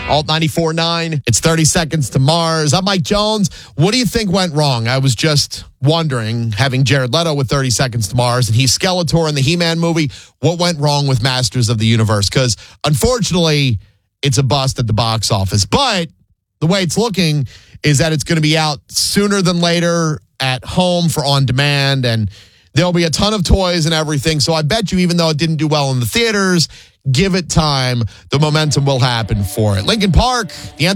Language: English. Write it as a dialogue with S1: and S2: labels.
S1: Alt 94.9. It's 30 Seconds to Mars. I'm Mike Jones. What do you think went wrong? I was just wondering, having Jared Leto with 30 Seconds to Mars, and he's Skeletor in the He-Man movie, what went wrong with Masters of the Universe? Because, unfortunately, it's a bust at the box office. But the way it's looking is that it's going to be out sooner than later at home for on demand, and there'll be a ton of toys and everything. So I bet you, even though it didn't do well in the theaters, give it time. The momentum will happen for it. Linkin Park, the